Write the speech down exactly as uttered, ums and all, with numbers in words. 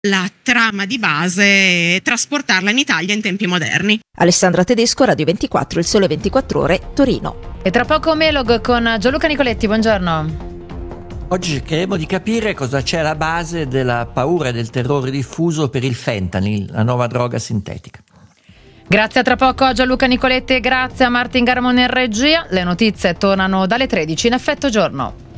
la trama di base e trasportarla in Italia in tempi moderni. Alessandra Tedesco, Radio ventiquattro, Il Sole ventiquattro Ore, Torino. E tra poco Melog con Gianluca Nicoletti, buongiorno. Oggi cercheremo di capire cosa c'è alla base della paura e del terrore diffuso per il fentanyl, la nuova droga sintetica. Grazie, a tra poco a Gianluca Nicoletti e grazie a Martin Garmone in regia. Le notizie tornano dalle tredici in Effetto Giorno.